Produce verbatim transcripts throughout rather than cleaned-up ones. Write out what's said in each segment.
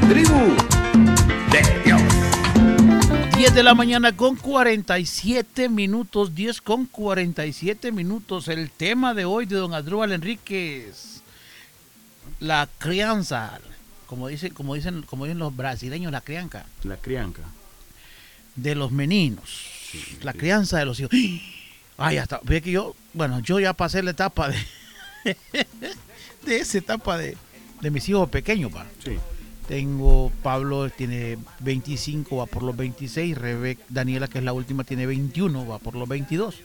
tribu de Dios. diez de la mañana con cuarenta y siete minutos, diez con cuarenta y siete minutos. El tema de hoy de don Asdrúbal Enríquez, la crianza, como dicen, como dicen, como dicen los brasileños, la crianza. La crianza. De los meninos, sí, la sí. crianza de los hijos. Ay, hasta, ve que yo, bueno, yo ya pasé la etapa de, de esa etapa de, de mis hijos pequeños, pa. Sí. Tengo, Pablo tiene veinticinco, va por los veintiséis, Rebeca, Daniela, que es la última, tiene veintiuno, va por los veintidós.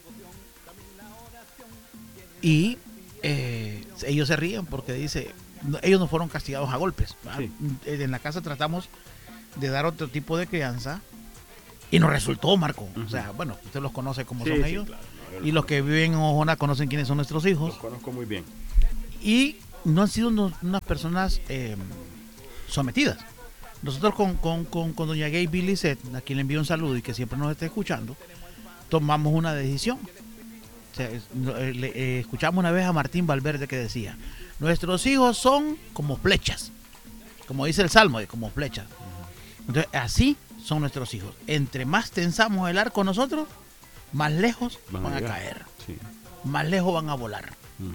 Y eh, ellos se ríen porque dice, ellos no fueron castigados a golpes. Sí. En la casa tratamos de dar otro tipo de crianza y nos resultó, Marco. Uh-huh. O sea, bueno, usted los conoce como sí, son sí, ellos. Claro, no, y los que viven en Ojona conocen quiénes son nuestros hijos. Los conozco muy bien. Y no han sido unos, unas personas eh, sometidas. Nosotros con, con, con, con doña Gay Billicet, a quien le envío un saludo y que siempre nos está escuchando, tomamos una decisión. O sea, le, eh, escuchamos una vez a Martín Valverde que decía, nuestros hijos son como flechas, como dice el Salmo, como flechas. Entonces, así son nuestros hijos. Entre más tensamos el arco nosotros, más lejos van, van a, a caer. Sí. Más lejos van a volar. Uh-huh.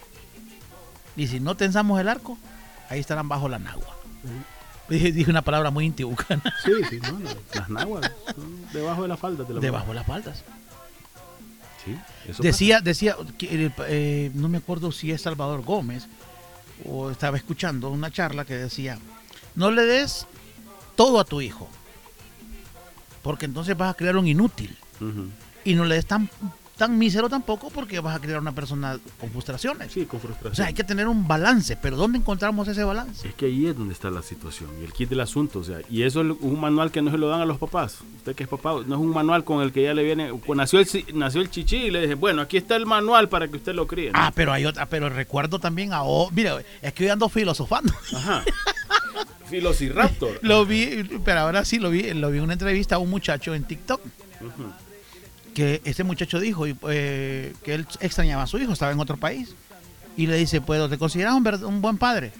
Y si no tensamos el arco, ahí estarán bajo la nagua. Uh-huh. Dije, dije una palabra muy intibucana. Sí, sí, no, no, las naguas son debajo de las faldas. De la debajo de las faldas. Sí, eso decía, pasa. decía, que, eh, no me acuerdo si es Salvador Gómez, o estaba escuchando una charla que decía, no le des todo a tu hijo, porque entonces vas a crear un inútil. Uh-huh. Y no le des tan, tan mísero tampoco, porque vas a crear una persona con frustraciones. Sí, con frustraciones. O sea, hay que tener un balance, pero ¿dónde encontramos ese balance? Es que ahí es donde está la situación y el kit del asunto. O sea, y eso es un manual que no se lo dan a los papás. Usted que es papá, no es un manual con el que ya le viene. Nació el, nació el chichi y le dije, bueno, aquí está el manual para que usted lo críe, ¿no? Ah, pero hay otra, pero recuerdo también a. Oh, mira, es que hoy ando filosofando. Ajá. Filociraptor. Lo vi, pero ahora sí lo vi, lo vi en una entrevista a un muchacho en TikTok. Uh-huh. Que ese muchacho dijo eh, que él extrañaba a su hijo, estaba en otro país. Y le dice, pues, ¿te consideras un, un buen padre?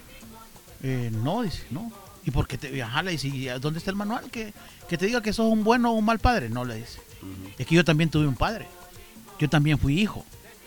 Eh, no, dice, no. ¿Y por qué te viajas? Le dice, ¿dónde está el manual? Que, que te diga que sos un bueno o un mal padre. No, le dice. Uh-huh. Es que yo también tuve un padre. Yo también fui hijo.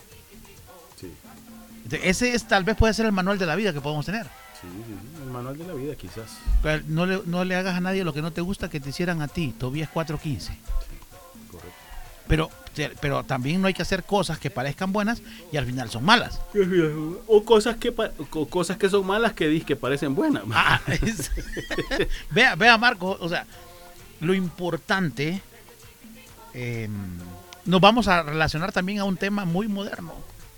Sí. Entonces, ese es, tal vez puede ser el manual de la vida que podemos tener. Sí, sí, el manual de la vida quizás. Pero no le, no le hagas a nadie lo que no te gusta que te hicieran a ti. Tobías cuatro quince. Sí, correcto. Pero, pero también no hay que hacer cosas que parezcan buenas y al final son malas. O cosas que o cosas que son malas que dices que parecen buenas. Ah, es, vea, vea, Marco, o sea, lo importante, eh, nos vamos a relacionar también a un tema muy moderno.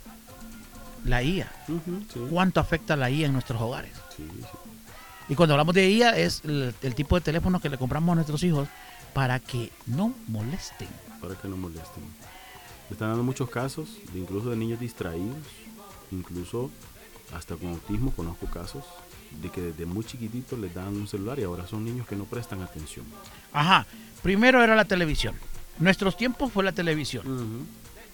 La I A. Uh-huh, sí. ¿Cuánto afecta la I A en nuestros hogares? Sí, sí. Y cuando hablamos de I A es el, el tipo de teléfono que le compramos a nuestros hijos para que no molesten. Para que no molesten. Están dando muchos casos, de incluso de niños distraídos, incluso hasta con autismo conozco casos de que desde muy chiquititos les dan un celular y ahora son niños que no prestan atención. Ajá, primero era la televisión. Nuestros tiempos fue la televisión. Uh-huh.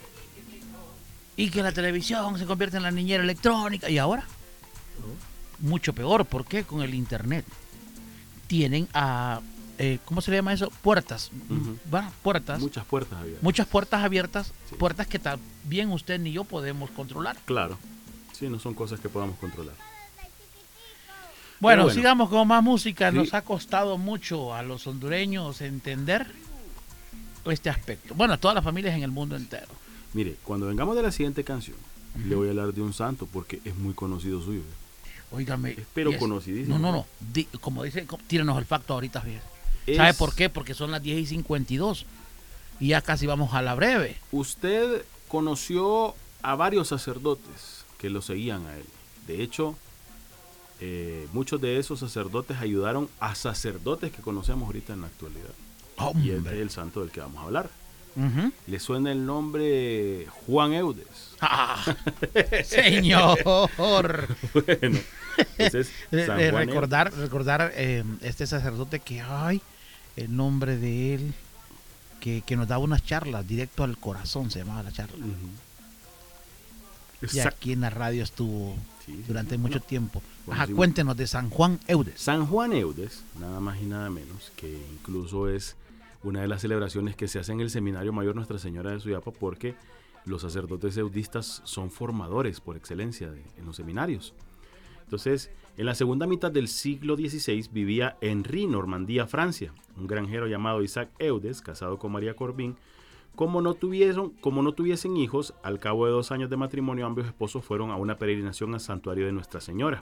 Y que la televisión se convierte en la niñera electrónica. ¿Y ahora? Uh-huh. Mucho peor. ¿Por qué? Con el internet. Tienen a... Eh, ¿cómo se le llama eso? Puertas. Uh-huh. ¿Va? Puertas. Muchas puertas abiertas. Muchas puertas abiertas. Sí. Puertas que también usted ni yo podemos controlar. Claro. Sí, no son cosas que podamos controlar. Bueno, bueno. sigamos con más música. Sí. Nos ha costado mucho a los hondureños entender este aspecto. Bueno, a todas las familias en el mundo entero. Mire, cuando vengamos de la siguiente canción, uh-huh. le voy a hablar de un santo porque es muy conocido suyo. Óigame. Pero es, conocidísimo. No, no, no. Di, como dice, tírenos el facto ahorita. Es, ¿sabe por qué? Porque son las diez y cincuenta y dos y ya casi vamos a la breve. Usted conoció a varios sacerdotes que lo seguían a él. De hecho, eh, muchos de esos sacerdotes ayudaron a sacerdotes que conocemos ahorita en la actualidad. ¡Hombre! Y este es el santo del que vamos a hablar. Uh-huh. ¿Le suena el nombre Juan Eudes? ¡Ah! ¡Señor! Bueno, entonces, San eh, Juan recordar, Eudes. recordar eh, este sacerdote que, ay, el nombre de él, que, que nos daba unas charlas directo al corazón, se llamaba la charla. Uh-huh. Y Exacto. aquí en la radio estuvo Sí, sí, durante sí. mucho Bueno, tiempo. bueno, Ajá, sí, cuéntenos de San Juan Eudes. San Juan Eudes, nada más y nada menos, que incluso es una de las celebraciones que se hace en el Seminario Mayor Nuestra Señora de Suyapa, porque los sacerdotes eudistas son formadores por excelencia de, en los seminarios. Entonces, en la segunda mitad del siglo dieciséis vivía Henri, Normandía, Francia, un granjero llamado Isaac Eudes, casado con María Corbin. Como no, tuvieron, como no tuviesen hijos, al cabo de dos años de matrimonio, ambos esposos fueron a una peregrinación al santuario de Nuestra Señora.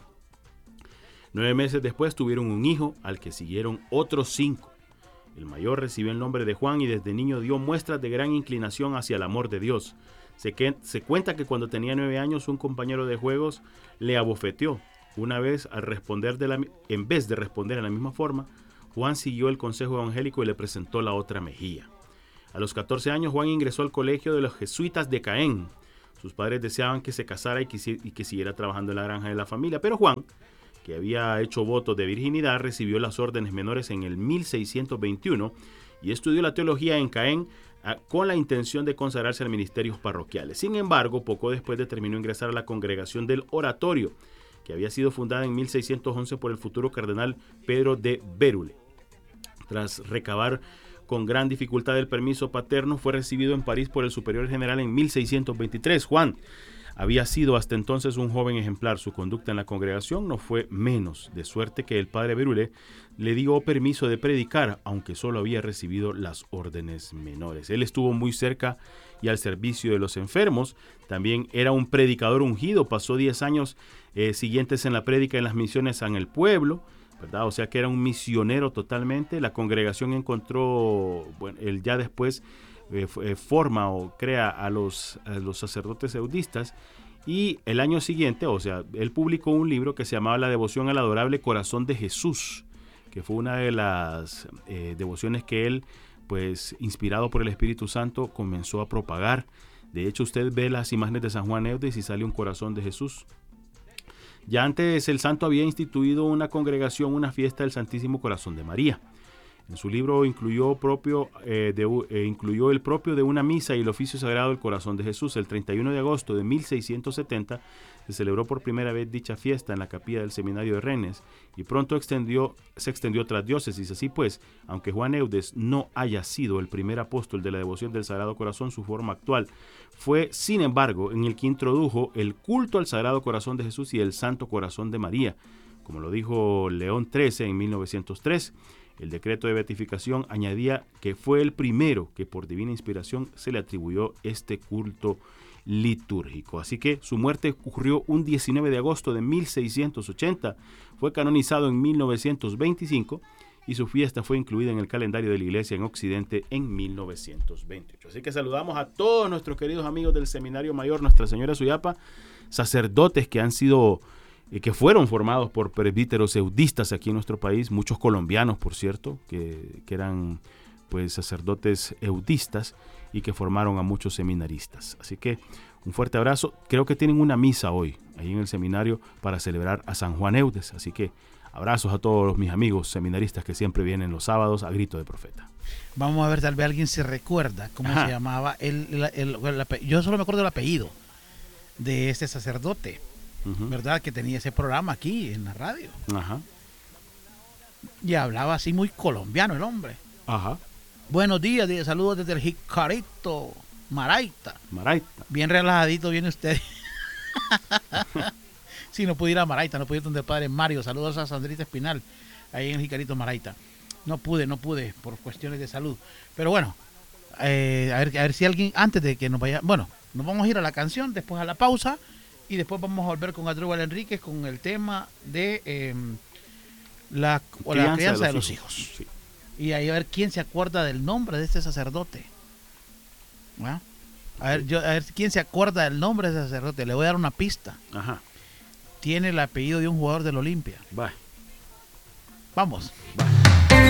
Nueve meses después tuvieron un hijo, al que siguieron otros cinco. El mayor recibió el nombre de Juan y desde niño dio muestras de gran inclinación hacia el amor de Dios. Se, que, se cuenta que cuando tenía nueve años un compañero de juegos le abofeteó. Una vez, al responder de la, en vez de responder en la misma forma, Juan siguió el consejo evangélico y le presentó la otra mejilla. A los catorce años, Juan ingresó al colegio de los jesuitas de Caen. Sus padres deseaban que se casara y que, y que siguiera trabajando en la granja de la familia, pero Juan, que había hecho votos de virginidad, recibió las órdenes menores en el mil seiscientos veintiuno y estudió la teología en Caen a, con la intención de consagrarse a ministerios parroquiales. Sin embargo, poco después determinó ingresar a la congregación del Oratorio, que había sido fundada en mil seiscientos once por el futuro cardenal Pedro de Bérule. Tras recabar con gran dificultad el permiso paterno, fue recibido en París por el superior general en mil seiscientos veintitrés. Juan había sido hasta entonces un joven ejemplar. Su conducta en la congregación no fue menos, de suerte que el padre Bérule le dio permiso de predicar, aunque solo había recibido las órdenes menores. Él estuvo muy cerca y al servicio de los enfermos. También era un predicador ungido. Pasó diez años eh, siguientes en la prédica en las misiones en el pueblo, ¿verdad? O sea que era un misionero totalmente. La congregación encontró, bueno, él ya después eh, forma o crea a los, a los sacerdotes eudistas, y el año siguiente, o sea, él publicó un libro que se llamaba La devoción al adorable corazón de Jesús, que fue una de las eh, devociones que él, pues inspirado por el Espíritu Santo, comenzó a propagar. De hecho, usted ve las imágenes de San Juan Eudes y sale un corazón de Jesús. Ya antes el santo había instituido una congregación, una fiesta del Santísimo Corazón de María. En su libro incluyó, propio, eh, de, eh, incluyó el propio de una misa y el oficio sagrado del Corazón de Jesús. El treinta y uno de agosto de mil seiscientos setenta se celebró por primera vez dicha fiesta en la capilla del seminario de Rennes y pronto extendió, se extendió a otras diócesis. Así pues, aunque Juan Eudes no haya sido el primer apóstol de la devoción del Sagrado Corazón, su forma actual fue, sin embargo, en el que introdujo el culto al Sagrado Corazón de Jesús y el Santo Corazón de María. Como lo dijo León trece en mil novecientos tres, el decreto de beatificación añadía que fue el primero que por divina inspiración se le atribuyó este culto litúrgico. Así que su muerte ocurrió un diecinueve de agosto de mil seiscientos ochenta, fue canonizado en mil novecientos veinticinco y su fiesta fue incluida en el calendario de la Iglesia en Occidente en mil novecientos veintiocho. Así que saludamos a todos nuestros queridos amigos del Seminario Mayor Nuestra Señora de Suyapa, sacerdotes que han sido eh, que fueron formados por presbíteros eudistas aquí en nuestro país, muchos colombianos, por cierto, que, que eran pues sacerdotes eudistas y que formaron a muchos seminaristas. Así que un fuerte abrazo. Creo que tienen una misa hoy ahí en el seminario para celebrar a San Juan Eudes. Así que abrazos a todos mis amigos seminaristas que siempre vienen los sábados a grito de profeta. Vamos a ver, tal vez alguien se recuerda cómo Ajá. se llamaba el, el, el, el ape- yo solo me acuerdo del apellido de este sacerdote, Uh-huh. ¿verdad? Que tenía ese programa aquí en la radio. Ajá. Y hablaba así muy colombiano el hombre. Ajá. Buenos días, días, saludos desde el Jicarito Maraita. Maraita. Bien relajadito viene usted. Si no pude ir a Maraita, no pude ir donde el padre Mario. Saludos a Sandrita Espinal, ahí en el Jicarito Maraita. No pude, no pude, por cuestiones de salud. Pero bueno, eh, a, ver, a ver si alguien, antes de que nos vaya, bueno, nos vamos a ir a la canción, después a la pausa, y después vamos a volver con Adrúbal Enríquez con el tema de eh, la, o la crianza de los hijos. hijos. Sí. Y ahí a ver quién se acuerda del nombre de este sacerdote. ¿Ah? A ver, yo, a ver quién se acuerda del nombre de ese sacerdote. Le voy a dar una pista. Ajá. Tiene el apellido de un jugador del Olimpia. Va. Vamos. Va.